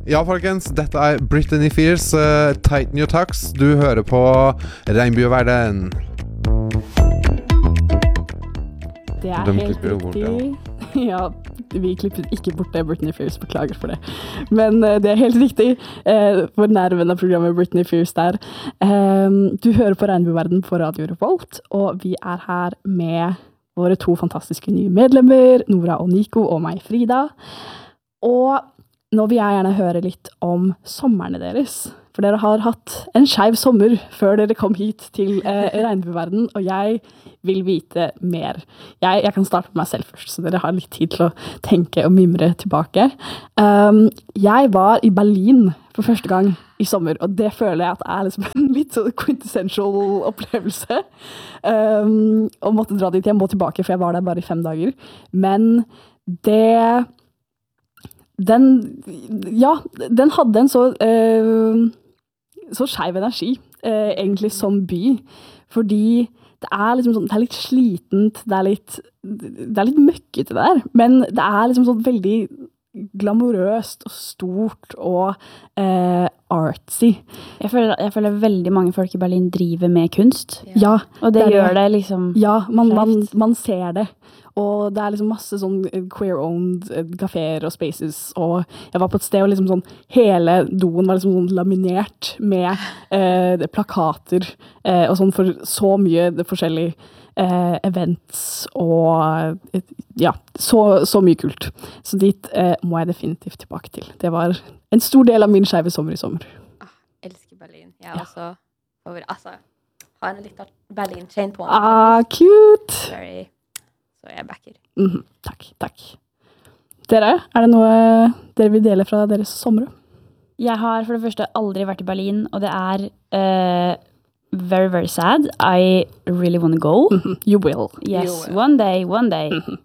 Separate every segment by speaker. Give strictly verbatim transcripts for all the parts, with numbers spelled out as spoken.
Speaker 1: Ja, folkens, dette er Britney Spears, uh, Tighten Your Tux. Du hører på Regnbueverden.
Speaker 2: Det er
Speaker 1: De
Speaker 2: helt
Speaker 1: klipper jo bort,
Speaker 2: riktig. Ja, vi klippet ikke bort det Britney Spears, beklager for det. Men uh, det er helt riktig. Uh, for nerven av programmet Britney Spears der. Um, du hører på Regnbueverden på Radio Revolt, og vi er her med våre to fantastiske nye medlemmer, Nora og Nico, og meg, Frida. Og nå vil jeg gjerne høre litt om sommerne deres. For dere har hatt en skeiv sommer før dere kom hit til eh, Regnbueverden, og jeg vil vite mer. Jeg, jeg kan starte med meg selv først, så dere har litt tid til å tenke og mimre tilbake. Um, jeg var i Berlin for første gang i sommer, og det føler jeg at er liksom en litt sånn quintessential opplevelse. Um, og måtte dra dit, jeg må tilbake, for jeg var der bare i fem dager. Men det... Den, ja, den hadde en så, uh, så skeiv energi, uh, egentlig som by, fordi det er liksom sånn, det er litt slitent, det er litt, det er litt møkkete der, men det er liksom sånn veldig glamorøst og stort og uh, artsy.
Speaker 3: Jeg føler, jeg føler veldig mange folk i Berlin driver med kunst,
Speaker 2: ja,
Speaker 3: og det,
Speaker 2: det
Speaker 3: gjør det liksom
Speaker 2: ja, man, man, man ser det. Og det er liksom masse sånn queer-owned kaféer og spaces, og jeg var på et sted og liksom sånn, hele doen var liksom sånn laminert med eh, plakater eh, og sånn for så mye forskjellige eh, events og et, ja, så, så mye kult. Så dit eh, må jeg definitivt tilbake til. Det var en stor del av min skeive sommer i sommer.
Speaker 4: Ah, elsker Berlin. Jeg er ja. også over, altså, har en liten Berlin-chain på.
Speaker 2: Ah, cute!
Speaker 4: Very... Så jeg backer.
Speaker 2: Mm, takk, takk. Dere, er det noe dere vil dele fra deres sommer?
Speaker 3: Jeg har for det første aldri vært i Berlin, og det er uh, very, very sad. I really want to go.
Speaker 2: Mm-hmm. You will.
Speaker 3: Yes,
Speaker 4: you will.
Speaker 3: one day, one day.
Speaker 2: Mm-hmm.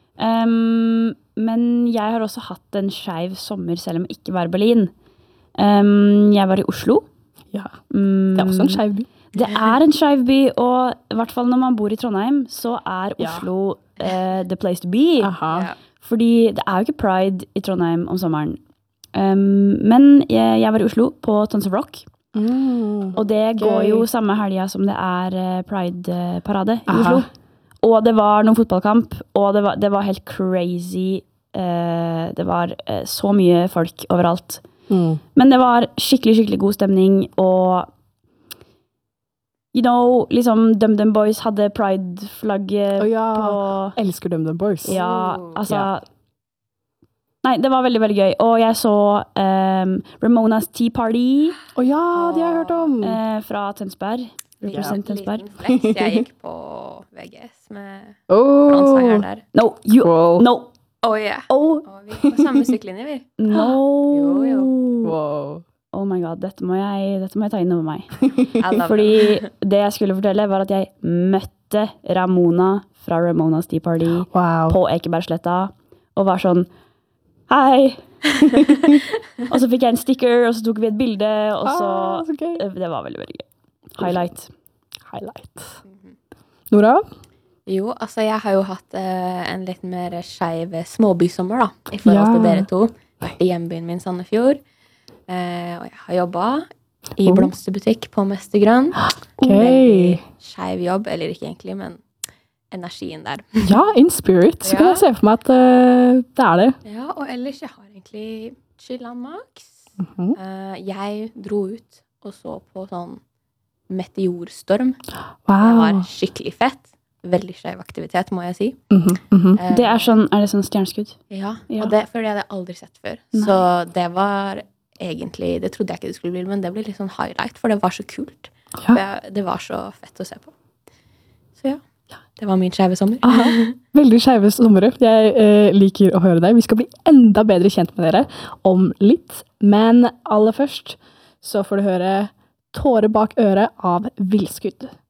Speaker 3: Um, men jeg har også hatt en skeiv sommer, selv om jeg ikke var i Berlin. Um, jeg var i Oslo.
Speaker 2: Ja,
Speaker 3: um,
Speaker 2: det er også en skeiv by.
Speaker 3: Det er en skeiv by, og i hvert fall når man bor i Trondheim, så er Oslo ja. uh, the place to be.
Speaker 2: Aha.
Speaker 4: Ja.
Speaker 3: Fordi det er jo ikke Pride i Trondheim om sommeren. Um, men jeg, jeg var i Oslo på Tons of Rock,
Speaker 2: mm.
Speaker 3: og det
Speaker 2: Gøy.
Speaker 3: går jo samme helga som det er uh, Pride-parade i
Speaker 2: Aha.
Speaker 3: Oslo. Og det var noen fotballkamp, og det var, det var helt crazy. Uh, det var uh, så mye folk overalt.
Speaker 2: Mm.
Speaker 3: Men det var skikkelig, skikkelig god stemning, og you know, liksom Dum Dum Boys hadde Pride-flagget
Speaker 2: oh, ja.
Speaker 3: på...
Speaker 2: Elsker Dum Dum Boys.
Speaker 3: Ja, altså...
Speaker 2: Ja.
Speaker 3: Nei, det var veldig, veldig gøy. Og jeg så um, Ramonas Tea Party.
Speaker 2: Å oh, ja, det har jeg hørt om.
Speaker 3: Uh, fra Tønsberg. Represent
Speaker 4: Ja,
Speaker 3: Tønsberg.
Speaker 4: liten flex. Jeg gikk på V G S med
Speaker 2: Oh.
Speaker 4: frontsanger der.
Speaker 3: No, you...
Speaker 2: Wow.
Speaker 3: No.
Speaker 4: Oh yeah.
Speaker 3: Oh,
Speaker 4: Og vi gikk på samme musikklinje, vi.
Speaker 3: no.
Speaker 4: Jo, jo.
Speaker 2: Wow.
Speaker 3: Oh my god, dette må jeg, dette må jeg ta inn over meg.
Speaker 4: I love
Speaker 3: Fordi
Speaker 4: it.
Speaker 3: det jeg skulle fortelle var at jeg møtte Ramona fra Ramonas Tea Party
Speaker 2: Wow.
Speaker 3: på Ekebergsletta, og var sånn, hei! Og så fikk jeg en sticker, og så tok vi et bilde, og så,
Speaker 2: Ah, så gøy.
Speaker 3: det var veldig, veldig gøy. Highlight.
Speaker 2: Highlight. Nora?
Speaker 4: Jo, altså jeg har jo hatt eh, en litt mer skeiv småbysommer da, i forhold
Speaker 2: Ja.
Speaker 4: til dere to. Vært i hjembyen min Sandefjord, eh, og jeg har jobbet i
Speaker 2: Oh.
Speaker 4: blomsterbutikk på Mestergrønn.
Speaker 2: Ok.
Speaker 4: Veldig skeiv jobb, eller ikke egentlig, men energien der.
Speaker 2: Ja, in spirit. Så
Speaker 4: Ja.
Speaker 2: kan jeg se for meg at uh, det er det.
Speaker 4: Ja, og ellers jeg har egentlig chillet maks.
Speaker 2: Mhm.
Speaker 4: Eh, jeg dro ut og så på sånn meteorstorm. Det
Speaker 2: Wow.
Speaker 4: var skikkelig fett. Veldig skeiv aktivitet, må jeg si.
Speaker 2: Mhm, mhm.
Speaker 4: Eh,
Speaker 3: Det er sånn, er det sånn stjerneskudd?
Speaker 4: Ja,
Speaker 3: Ja.
Speaker 4: og det, for det hadde jeg aldri sett før.
Speaker 3: Nei.
Speaker 4: Så det var egentlig, det trodde jeg ikke det skulle bli, men det ble litt sånn highlight, for det var så kult.
Speaker 2: Ja.
Speaker 4: For jeg, det var så fett å se på. Så ja, det var min skeive sommer.
Speaker 2: Aha. Veldig skeive somre. Jeg eh, liker å høre deg. Vi skal bli enda bedre kjent med dere om litt. Men aller først så får du høre Tåre bak øret av Villskudd.